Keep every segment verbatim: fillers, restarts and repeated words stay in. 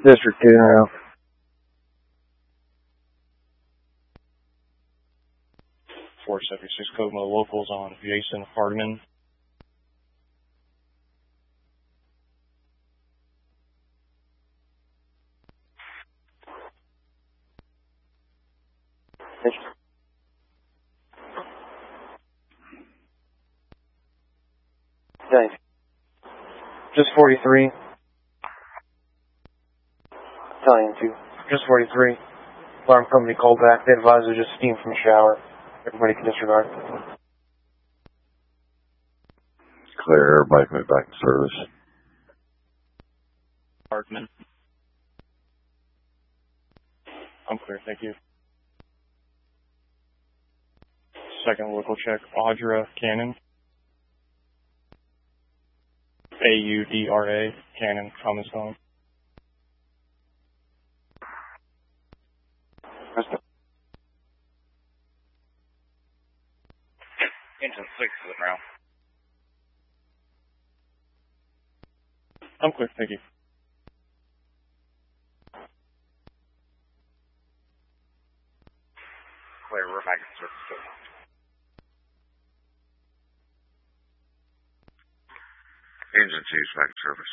District two now. four seventy-six Kokomo locals on Jason Hardman. Thanks. Just forty-three. Italian two. Just forty-three. Alarm company called back. They advised there's just steam from a shower. Everybody can disregard. Clear, everybody can move back to service. Hardman. I'm clear, thank you. Second local check, Audra Cannon. A U D R A, Cannon, Thomas Home. Engine six to the ground. I'm clear, thank you. Clear, we're back to service. Engine two's back to service.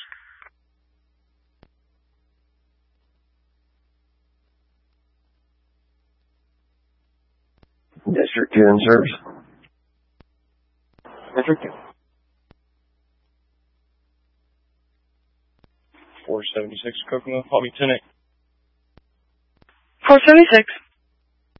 District two in service. District two. four seventy-six Kokomo, Hobby Tenant. four seventy-six.